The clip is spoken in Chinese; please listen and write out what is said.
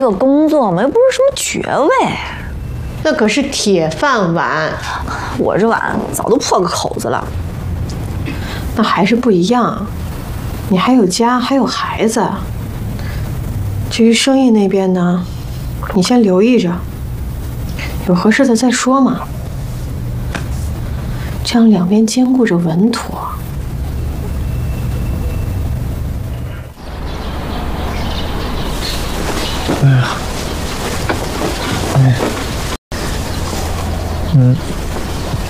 这个工作嘛，又不是什么爵位， 那可是铁饭碗。 我这碗早都破个口子了。 那还是不一样，你还有家，还有孩子。至于生意那边呢，你先留意着，有合适的再说嘛。这样两边兼顾着稳妥。 哎呀。